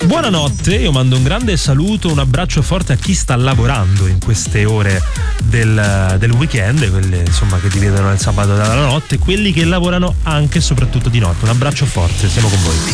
Buonanotte, io mando un grande saluto, un abbraccio forte a chi sta lavorando in queste ore del weekend, quelle insomma che dividono il sabato dalla notte, quelli che lavorano anche e soprattutto di notte. Un abbraccio forte, siamo con voi.